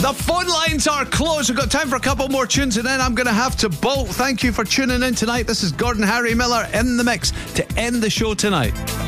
The phone lines are closed. We've got time for a couple more tunes and then I'm going to have to bolt. Thank you for tuning in tonight. This is Gordon Harry Miller in the mix to end the show tonight.